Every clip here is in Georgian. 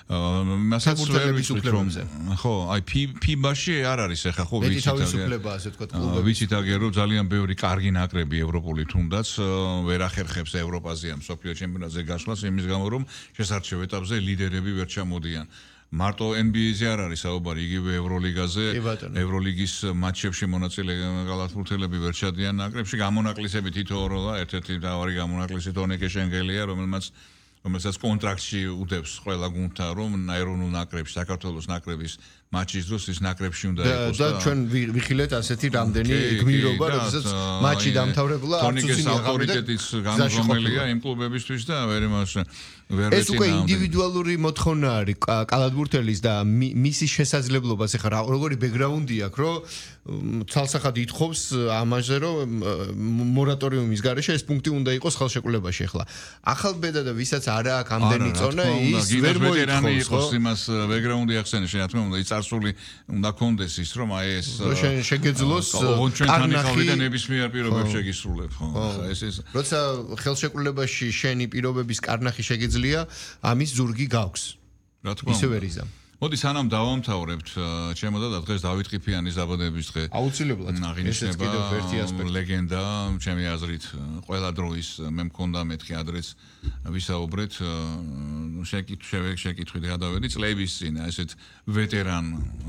მასაც ხო, აი ფიბაში არ არის ახლა ხო ვიცით თავისუფლება ასე ვთქვათ კლუბებში. ვიცით აგერ რომ ძალიან ბევრი კარგი ნაკრები ევროპული თუნდაც ვერ ახერხებს ევროპაზე ამ სოფლიო ჩემპიონატზე გასვლას იმის გამო რომ შესარჩევ ეტაპზე ლიდერები ვერ ჩამოდიან. მარტო NBA-ზე არ არის საუბარი, იგივე ევროლიგაზე, ევროლიგის მატჩებში მონაწილე გალათბურთელები ვერ ჩადიან ნაკრებში, გამონაკლისები თითოეულოა, ერთ-ერთი მთავარი გამონაკლისი ტონიკე შენგელია, რომელსაც კონტრაქტში უდევს ყველა გუნდთან, რომ ეროვნულ ნაკრებში, საქართველოს ნაკრების მატჩის დროს ის ნაკრებში უნდა იყოს და ჩვენ ვიხილეთ ასეთი რამდენი გმირობა, როდესაც მატჩი დამთავრებულა, ტონიკეს ავტორიტეტიც განუზომელია იმ კლუბებისთვის და ვერ იმას ეს უკვე ინდივიდუალური მოთხოვნა არის კალათბურთელის და მისის შესაძლებლობას ეხლა როგორი ბექგრაუნდი აქვს რომ ცალსახად ითხოვს ამაზე რომ მორატორიუმის გარეშე ეს პუნქტი უნდა იყოს ხელშეკრულებაში ეხლა ახალ ბედა და ვისაც არ აქვს ამდენი წონა ის ვერ მოითხოვს იმას ბექგრაუნდი ახსენე რა თქმა უნდა ის წარსული უნდა კონდეს ის რომ აი ეს შეგეძლოს კარნახი და ნებისმიერ პირობებს შეგისრულებ ხო ეს როცა ხელშეკრულებაში შენი პირობების კარნახი შეგეძლოს ამის ზურგი გაქვს. რა თქმა უნდა. ისე ვერ იზამ. მოდი სანამ დავამთავრებთ, ჩემო და დღეს დავით ყიფიანის დაბადების დღე. აუცილებლად. ესეც კიდევ ერთი ასპექტი. ლეგენდა, ჩემი აზრით, ყველა დროის მე მქონდა მეთქი ადრეც ვისაუბრეთ, შეკითხვით გადავედი წლების წინ, ესეთ ვეტერან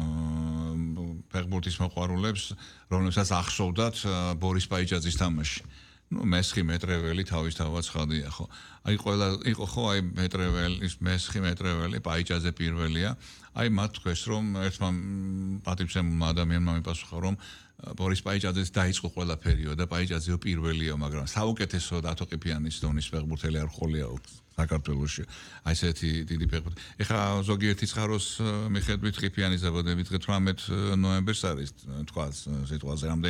ფეხბურთის მოყვარულებს, რომლებსაც ახსოვდათ ბორის პაიჭაძის თამაში. მესხი მეტრეველი თავისთავად ხადია ხო აი ყველა იყო ხო აი მეტრეველის მესხი მეტრეველი პაიჭაძე პირველია აი მათ თქვეს რომ ერთმა პატივცემულმა ადამიანმა მიპასუხა რომ ბორის პაიჭაძეს დაიწყო ყველა პერიოდი და პაიჭაძეო პირველია მაგრამ საუკეთესო დათო ყიფიანის დონის ფეხბურთელი არ ხოლია საქართველოში აი ესეთი დიდი ფეხბურთი ეხლა ზოგიერთი წყაროს მიხედვით ყიფიანის დაბადების დღე 18 ნოემბერს არის თქვა სიტუაცია